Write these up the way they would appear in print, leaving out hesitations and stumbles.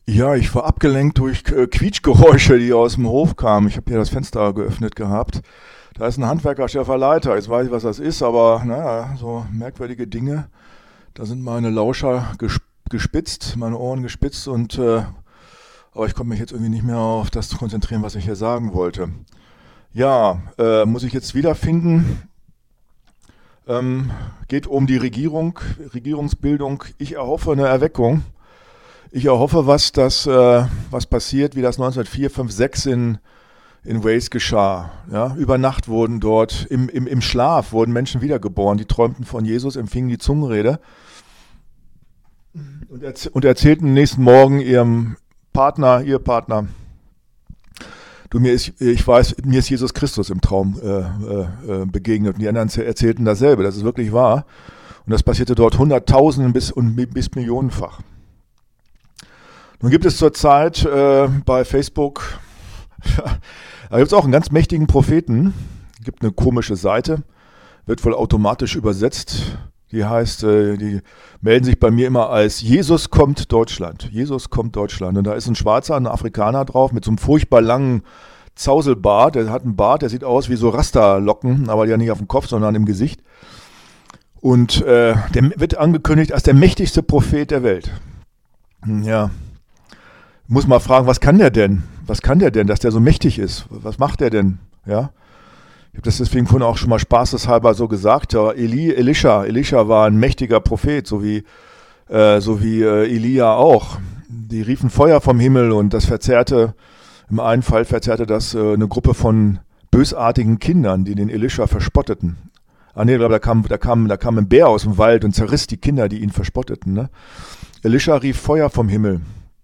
Ja, ich war abgelenkt durch Quietschgeräusche, die aus dem Hof kamen. Ich habe hier das Fenster geöffnet gehabt. Da ist ein Handwerker, Verleiter. Jetzt weiß ich, was das ist, aber naja, so merkwürdige Dinge. Da sind meine Lauscher gespitzt, meine Ohren gespitzt aber ich konnte mich jetzt irgendwie nicht mehr auf das konzentrieren, was ich hier sagen wollte. Ja, muss ich jetzt wiederfinden. Geht um die Regierungsbildung. Ich erhoffe eine Erweckung. Ich erhoffe, was passiert, wie das 1904, 5, 6 in Wales geschah. Ja, über Nacht wurden dort, im Schlaf wurden Menschen wiedergeboren, die träumten von Jesus, empfingen die Zungenrede und erzählten nächsten Morgen ihr Partner, du, mir ist Jesus Christus im Traum begegnet. Und die anderen erzählten dasselbe, das ist wirklich wahr. Und das passierte dort Hunderttausenden bis Millionenfach. Nun gibt es zurzeit bei Facebook, da gibt es auch einen ganz mächtigen Propheten, gibt eine komische Seite, wird wohl automatisch übersetzt, die heißt, die melden sich bei mir immer als Jesus kommt Deutschland, Jesus kommt Deutschland. Und da ist ein Schwarzer, ein Afrikaner drauf mit so einem furchtbar langen Zauselbart, der hat einen Bart, der sieht aus wie so Rasterlocken, aber ja nicht auf dem Kopf, sondern im Gesicht. Und der wird angekündigt als der mächtigste Prophet der Welt. Ja. Muss mal fragen, was kann der denn? Was kann der denn, dass der so mächtig ist? Was macht der denn? Ja? Ich habe das deswegen vorhin auch schon mal spaßeshalber so gesagt. Ja, Elisha war ein mächtiger Prophet, so wie Elia auch. Die riefen Feuer vom Himmel und im einen Fall verzerrte das eine Gruppe von bösartigen Kindern, die den Elisha verspotteten. Ah nee, da kam ein Bär aus dem Wald und zerriss die Kinder, die ihn verspotteten. Ne? Elisha rief Feuer vom Himmel,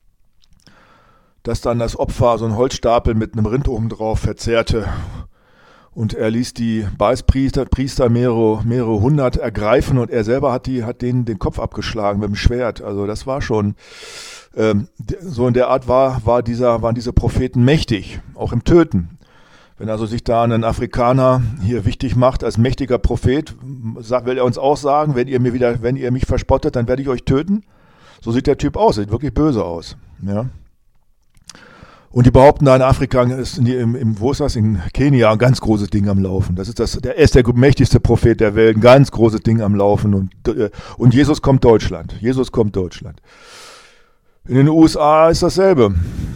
dass dann das Opfer so einen Holzstapel mit einem Rind oben drauf verzehrte. Und er ließ die Priester mehrere hundert ergreifen und er selber hat denen den Kopf abgeschlagen mit dem Schwert. Also das war schon, so in der Art waren diese Propheten mächtig, auch im Töten. Wenn also sich da ein Afrikaner hier wichtig macht als mächtiger Prophet, will er uns auch sagen, wenn ihr mich verspottet, dann werde ich euch töten. So sieht der Typ aus, sieht wirklich böse aus. Ja. Und die behaupten da in Afrika, wo ist das? In Kenia, ein ganz großes Ding am Laufen. Er ist der mächtigste Prophet der Welt, ein ganz großes Ding am Laufen. Und Jesus kommt Deutschland. Jesus kommt Deutschland. In den USA ist dasselbe.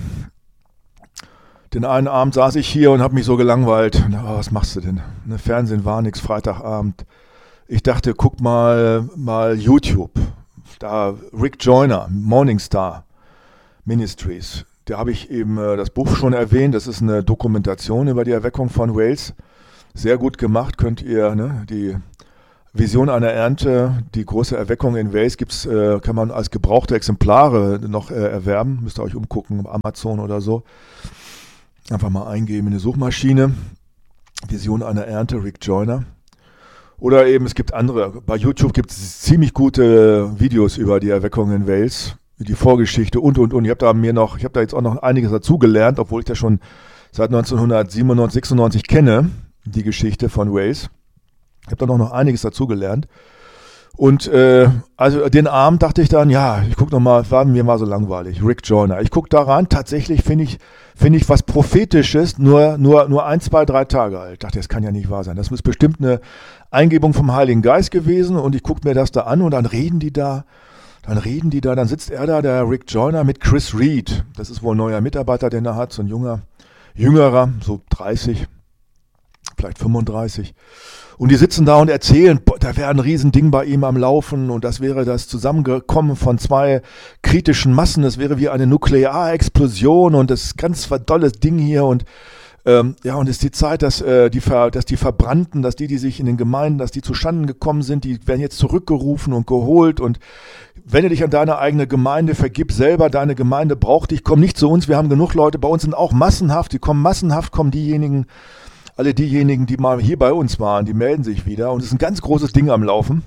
Den einen Abend saß ich hier und habe mich so gelangweilt. Was machst du denn? Fernsehen war nix, Freitagabend. Ich dachte, guck mal YouTube. Da Rick Joyner, Morningstar Ministries. Da habe ich eben das Buch schon erwähnt. Das ist eine Dokumentation über die Erweckung von Wales. Sehr gut gemacht. Könnt ihr, die Vision einer Ernte, die große Erweckung in Wales kann man als gebrauchte Exemplare noch erwerben. Müsst ihr euch umgucken, Amazon oder so. Einfach mal eingeben in eine Suchmaschine. Vision einer Ernte, Rick Joyner. Oder eben, es gibt andere. Bei YouTube gibt es ziemlich gute Videos über die Erweckung in Wales. Die Vorgeschichte und. Ich habe da jetzt auch noch einiges dazugelernt, obwohl ich das schon seit 1997, 96 kenne, die Geschichte von Wales. Ich habe da noch einiges dazugelernt. Und also den Abend dachte ich dann, ja, ich gucke nochmal, war mir mal so langweilig, Rick Joyner. Ich gucke da rein, tatsächlich finde ich was Prophetisches, nur 1, 2, 3 Tage alt. Ich dachte, das kann ja nicht wahr sein. Das ist bestimmt eine Eingebung vom Heiligen Geist gewesen und ich gucke mir das da an und dann reden die da, dann sitzt er da, der Rick Joyner, mit Chris Reed. Das ist wohl ein neuer Mitarbeiter, den er hat, so ein jüngerer, so 30, vielleicht 35. Und die sitzen da und erzählen, da wäre ein Riesending bei ihm am Laufen und das wäre das Zusammenkommen von 2 kritischen Massen, das wäre wie eine Nuklearexplosion und das ist ganz tolles Ding hier und und es ist die Zeit, dass die Verbrannten, dass die sich in den Gemeinden, dass die zu Schanden gekommen sind, die werden jetzt zurückgerufen und geholt und wenn du dich an deine eigene Gemeinde vergib selber, deine Gemeinde braucht dich, komm nicht zu uns, wir haben genug Leute, bei uns sind auch massenhaft diejenigen, alle diejenigen, die mal hier bei uns waren, die melden sich wieder und es ist ein ganz großes Ding am Laufen.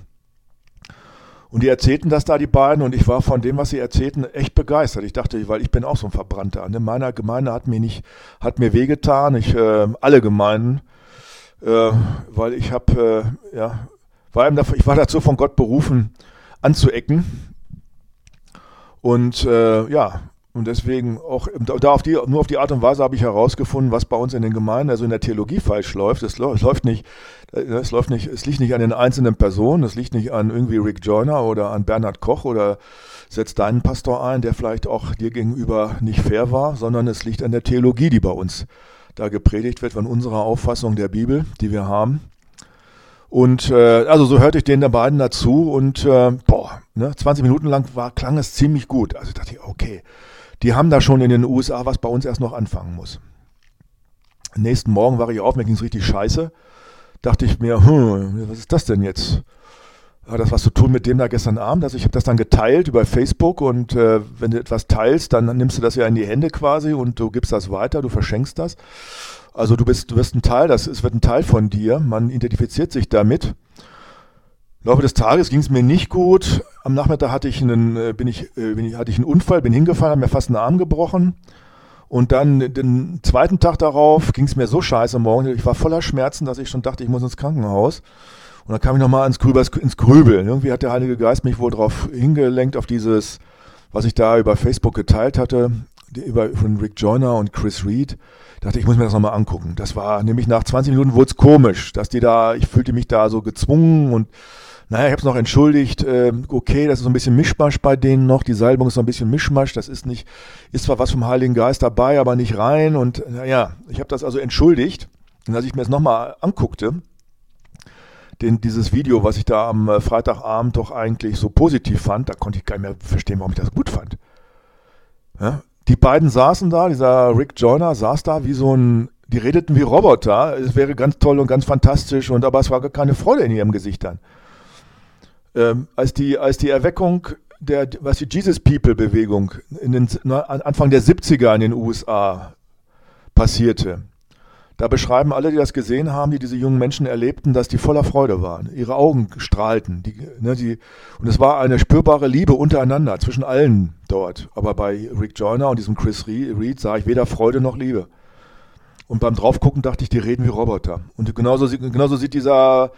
Und die erzählten das da, die beiden, und ich war von dem, was sie erzählten, echt begeistert. Ich dachte, weil ich bin auch so ein Verbrannter. Ne? Meiner Gemeinde hat mir wehgetan, alle Gemeinden, weil ich war dazu von Gott berufen, anzuecken. Und Und deswegen auch nur auf die Art und Weise habe ich herausgefunden, was bei uns in den Gemeinden, also in der Theologie falsch läuft. Es liegt nicht an den einzelnen Personen, es liegt nicht an irgendwie Rick Joyner oder an Bernhard Koch oder setz deinen Pastor ein, der vielleicht auch dir gegenüber nicht fair war, sondern es liegt an der Theologie, die bei uns da gepredigt wird, von unserer Auffassung der Bibel, die wir haben. Und also so hörte ich den der beiden dazu und 20 Minuten lang klang es ziemlich gut. Also dachte ich, okay, die haben da schon in den USA, was bei uns erst noch anfangen muss. Am nächsten Morgen war ich auf, mir ging es richtig scheiße. Dachte ich mir, was ist das denn jetzt? Hat das was zu tun mit dem da gestern Abend? Also ich habe das dann geteilt über Facebook und wenn du etwas teilst, dann nimmst du das ja in die Hände quasi und du gibst das weiter, du verschenkst das. Also du wirst ein Teil, es wird ein Teil von dir, man identifiziert sich damit. Im Laufe des Tages ging es mir nicht gut. Am Nachmittag hatte ich einen Unfall, bin hingefallen, habe mir fast einen Arm gebrochen. Und dann den zweiten Tag darauf ging es mir so scheiße morgen. Ich war voller Schmerzen, dass ich schon dachte, ich muss ins Krankenhaus. Und dann kam ich nochmal ins Grübeln. Irgendwie hat der Heilige Geist mich wohl darauf hingelenkt, auf dieses, was ich da über Facebook geteilt hatte, von Rick Joyner und Chris Reed. Da dachte ich, muss mir das nochmal angucken. Das war nämlich nach 20 Minuten wurde es komisch, ich fühlte mich da so gezwungen und ich habe es noch entschuldigt, okay, das ist so ein bisschen Mischmasch bei denen noch, die Salbung ist so ein bisschen Mischmasch, das ist zwar was vom Heiligen Geist dabei, aber nicht rein und ich habe das also entschuldigt und als ich mir das nochmal anguckte, dieses Video, was ich da am Freitagabend doch eigentlich so positiv fand, da konnte ich gar nicht mehr verstehen, warum ich das gut fand. Ja? Die beiden saßen da, dieser Rick Joyner saß da die redeten wie Roboter, es wäre ganz toll und ganz fantastisch, aber es war gar keine Freude in ihrem Gesicht dann. Als die Erweckung was die Jesus People Bewegung Anfang der 70er in den USA passierte, da beschreiben alle, die das gesehen haben, die diese jungen Menschen erlebten, dass die voller Freude waren. Ihre Augen strahlten. Und es war eine spürbare Liebe untereinander, zwischen allen dort. Aber bei Rick Joyner und diesem Chris Reed sah ich weder Freude noch Liebe. Und beim Draufgucken dachte ich, die reden wie Roboter. Und genauso sieht dieser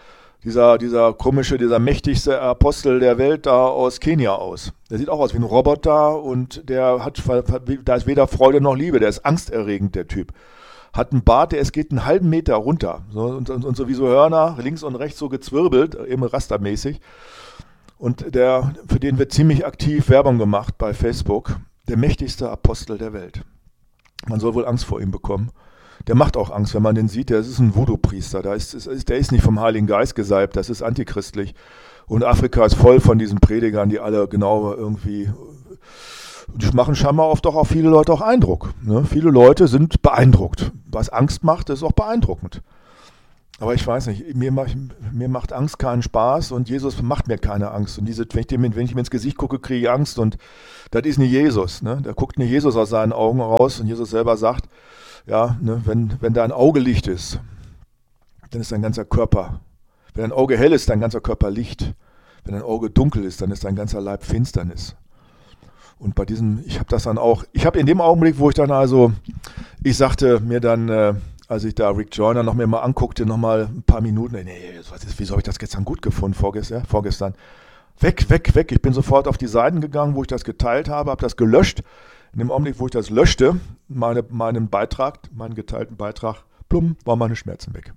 mächtigste Apostel der Welt da aus Kenia aus. Der sieht auch aus wie ein Roboter und da ist weder Freude noch Liebe, der ist angsterregend, der Typ. Hat einen Bart, der geht einen halben Meter runter und so wie so Hörner links und rechts so gezwirbelt, eben rastermäßig. Und für den wird ziemlich aktiv Werbung gemacht bei Facebook. Der mächtigste Apostel der Welt. Man soll wohl Angst vor ihm bekommen. Der macht auch Angst, wenn man den sieht. Der ist ein Voodoo-Priester. Der ist nicht vom Heiligen Geist gesalbt. Das ist antichristlich. Und Afrika ist voll von diesen Predigern, die alle genau irgendwie... Die machen scheinbar oft auch auf viele Leute auch Eindruck. Ne? Viele Leute sind beeindruckt. Was Angst macht, ist auch beeindruckend. Aber ich weiß nicht, mir macht Angst keinen Spaß und Jesus macht mir keine Angst. Und wenn ich mir ins Gesicht gucke, kriege ich Angst und das ist nicht Jesus. Ne? Da guckt nicht Jesus aus seinen Augen raus und Jesus selber sagt, wenn dein Auge Licht ist, dann ist dein ganzer Körper. Wenn dein Auge hell ist, dein ganzer Körper Licht. Wenn dein Auge dunkel ist, dann ist dein ganzer Leib Finsternis. Und ich habe in dem Augenblick, wo ich dann ich sagte mir dann, als ich da Rick Joyner noch mir mal anguckte, noch mal ein paar Minuten, wieso habe ich das gestern gut gefunden, vorgestern. Weg. Ich bin sofort auf die Seiten gegangen, wo ich das geteilt habe das gelöscht. In dem Augenblick, wo ich das löschte, meinen geteilten Beitrag, plumm, waren meine Schmerzen weg.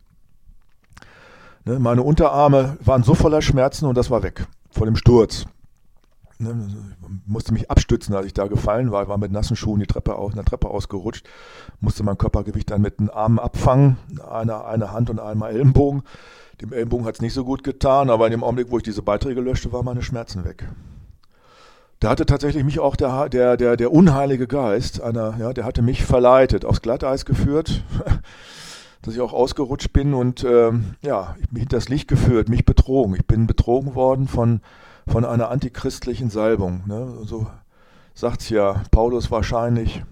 Ne, meine Unterarme waren so voller Schmerzen und das war weg, vor dem Sturz. Ich musste mich abstützen, als ich da gefallen war. Ich war mit nassen Schuhen der Treppe ausgerutscht, musste mein Körpergewicht dann mit den Armen abfangen, eine Hand und einmal Ellenbogen. Dem Ellenbogen hat es nicht so gut getan, aber in dem Augenblick, wo ich diese Beiträge löschte, waren meine Schmerzen weg. Da hatte tatsächlich mich auch der unheilige Geist, der hatte mich verleitet, aufs Glatteis geführt, dass ich auch ausgerutscht bin und mich hinters Licht geführt, mich betrogen. Ich bin betrogen worden von einer antichristlichen Salbung. Ne? So sagt es ja Paulus wahrscheinlich.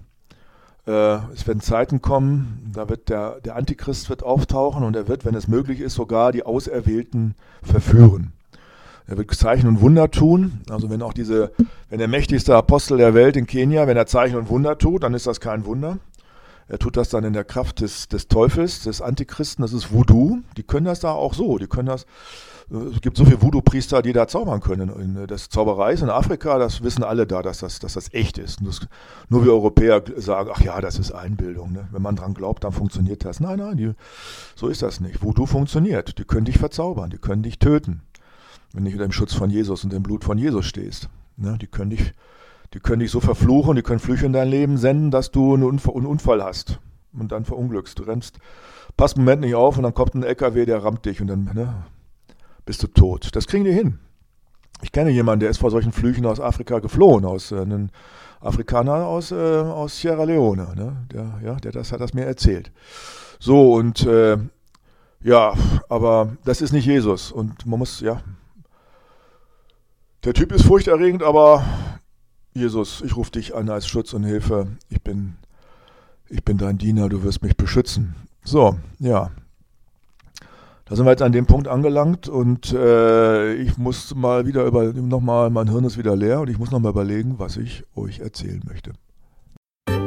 Es werden Zeiten kommen, da wird der Antichrist wird auftauchen und er wird, wenn es möglich ist, sogar die Auserwählten verführen. Er wird Zeichen und Wunder tun. Also wenn der mächtigste Apostel der Welt in Kenia, wenn er Zeichen und Wunder tut, dann ist das kein Wunder. Er tut das dann in der Kraft des Teufels, des Antichristen, das ist Voodoo. Die können das da auch so, die können das Es gibt so viele Voodoo-Priester, die da zaubern können. Das Zauberei ist in Afrika, das wissen alle da, dass das echt ist. Und nur wir Europäer sagen, ach ja, das ist Einbildung. Ne? Wenn man dran glaubt, dann funktioniert das. Nein, so ist das nicht. Voodoo funktioniert. Die können dich verzaubern, die können dich töten, wenn du unter dem Schutz von Jesus und dem Blut von Jesus stehst. Ne? Die können dich so verfluchen, die können Flüche in dein Leben senden, dass du einen Unfall hast und dann verunglückst. Du passt einen Moment nicht auf und dann kommt ein LKW, der rammt dich und dann bist du tot. Das kriegen die hin. Ich kenne jemanden, der ist vor solchen Flüchen aus Afrika geflohen, einen Afrikaner aus Sierra Leone. Ne? Der hat das mir erzählt. So, und aber das ist nicht Jesus. Und man muss, der Typ ist furchterregend, aber Jesus, ich rufe dich an als Schutz und Hilfe. Ich bin dein Diener, du wirst mich beschützen. So, ja. Da sind wir jetzt an dem Punkt angelangt und ich muss mal wieder mein Hirn ist wieder leer und ich muss noch mal überlegen, was ich euch erzählen möchte.